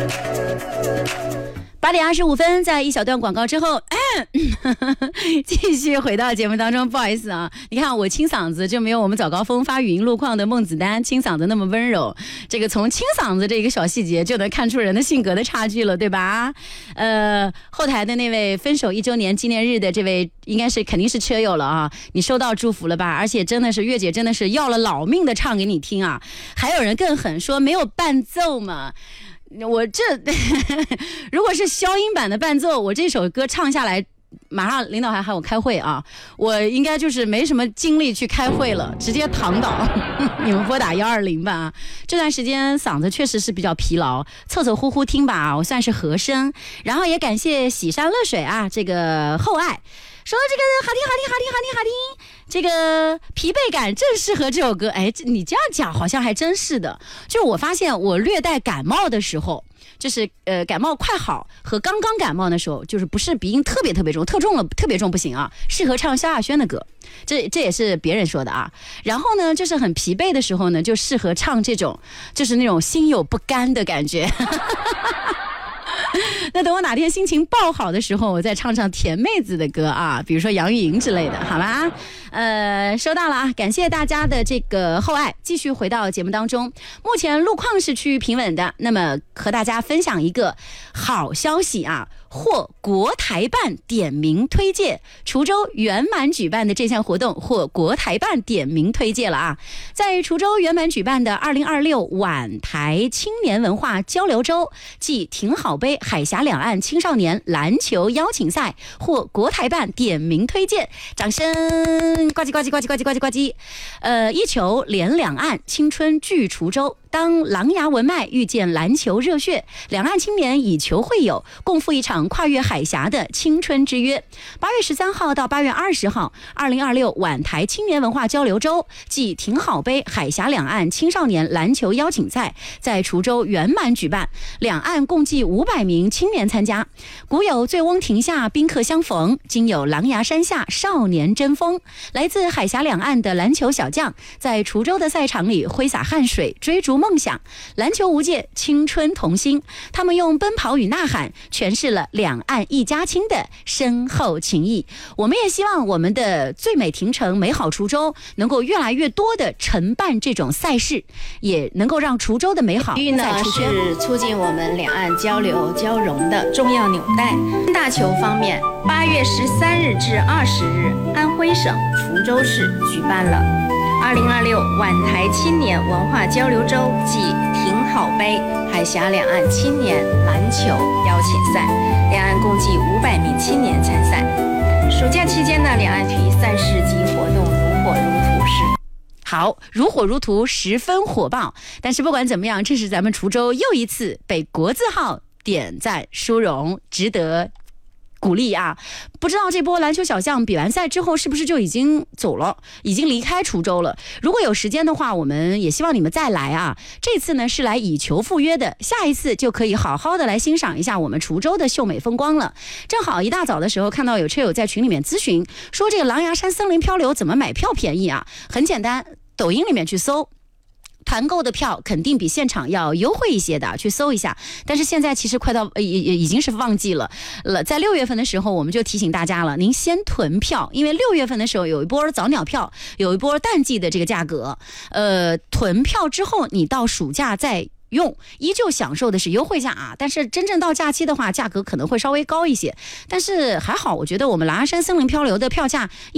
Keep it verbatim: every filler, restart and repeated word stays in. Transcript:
八点二十五分，在一小段广告之后，继续回到节目当中。不好意思啊，你看我清嗓子就没有我们早高峰发语音路况的孟子丹清嗓子那么温柔。这个从清嗓子这个小细节就能看出人的性格的差距了，对吧？呃，后台的那位分手一周年纪念日的这位，应该是肯定是车友了啊，你收到祝福了吧？而且真的是月姐真的是要了老命的唱给你听啊！还有人更狠，说没有伴奏嘛。我这如果是消音版的伴奏，我这首歌唱下来，马上领导还喊我开会啊，我应该就是没什么精力去开会了，直接躺倒。你们拨打幺二零吧。这段时间嗓子确实是比较疲劳，凑凑呼呼听吧，我算是和声。然后也感谢喜山乐水啊，这个厚爱说这个好听好听好听好听好听，这个疲惫感正适合这首歌。哎，你这样讲好像还真是的。就是我发现我略带感冒的时候，就是呃感冒快好和刚刚感冒的时候，就是不是鼻音特别特别重，特重了特别重不行啊，适合唱萧亚轩的歌。这这也是别人说的啊。然后呢，就是很疲惫的时候呢，就适合唱这种，就是那种心有不甘的感觉。那等我哪天心情爆好的时候，我再唱唱甜妹子的歌啊，比如说杨钰莹之类的，好吧？呃，收到了啊，感谢大家的这个厚爱。继续回到节目当中，目前路况是趋于平稳的。那么和大家分享一个好消息啊，获国台办点名推介，滁州圆满举办的这项活动获国台办点名推介了啊！在滁州圆满举办的二零二六皖台青年文化交流周暨挺好杯海峡两岸青少年篮球邀请赛获国台办点名推荐，掌声呱唧呱唧呱唧呱唧呱唧呱唧！呃，一球连两岸，青春聚滁州。当琅琊文脉遇见篮球热血，两岸青年以球会友，共赴一场跨越海峡的青春之约。八月十三号到八月二十号，二零二六皖台青年文化交流周暨挺好杯海峡两岸青少年篮球邀请赛在滁州圆满举办，两岸共计五百名青年参加。古有醉翁亭下宾客相逢，今有琅琊山下少年争锋。来自海峡两岸的篮球小将，在滁州的赛场里挥洒汗水，追逐梦想，篮球无界，青春同心。他们用奔跑与呐喊诠释了两岸一家亲的深厚情谊。我们也希望我们的最美亭城美好滁州能够越来越多的承办这种赛事，也能够让滁州的美好再出圈。 是促进我们两岸交流交融的重要纽带。大球方面，八月十三日至二十日，安徽省滁州市举办了二零二六皖台青年文化交流周暨挺好杯海峡两岸青年篮球邀请赛，两岸共计五百名青年参赛。暑假期间呢，两岸体育赛事及活动如火如荼是。 好，如火如荼，十分火爆。但是不管怎么样，这是咱们滁州又一次被国字号点赞殊荣，值得鼓励啊！不知道这波篮球小将比完赛之后是不是就已经走了，已经离开滁州了？如果有时间的话，我们也希望你们再来啊！这次呢是来以球赴约的，下一次就可以好好的来欣赏一下我们滁州的秀美风光了。正好一大早的时候看到有车友在群里面咨询，说这个琅琊山森林漂流怎么买票便宜啊？很简单，抖音里面去搜。团购的票肯定比现场要优惠一些的，去搜一下。但是现在其实快到已已经是旺季了了，在六月份的时候我们就提醒大家了，您先囤票，因为六月份的时候有一波早鸟票，有一波淡季的这个价格。呃，囤票之后你到暑假再用，依旧享受的是优惠价啊，但是真正到假期的话，价格可能会稍微高一些。但是还好，我觉得我们琅琊山森林漂流的票价